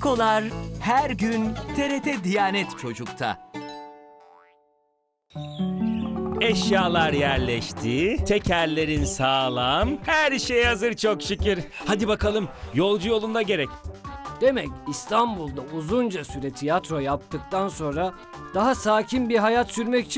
Çikolar her gün TRT Diyanet Çocuk'ta. Eşyalar yerleşti, tekerlerin sağlam, her şey hazır çok şükür. Hadi bakalım, yolcu yolunda gerek. Demek İstanbul'da uzunca süre tiyatro yaptıktan sonra daha sakin bir hayat sürmek için